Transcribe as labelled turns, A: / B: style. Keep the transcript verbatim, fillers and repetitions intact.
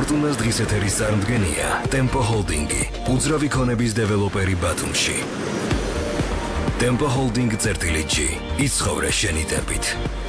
A: ფორტუნას დღის ეთერის წარმდგენია Tempo Holding-ი, უძრავი ქონების დეველოპერი ბათუმში. Tempo Holding წერტილი G. იცხოვრე შენი ტემპით.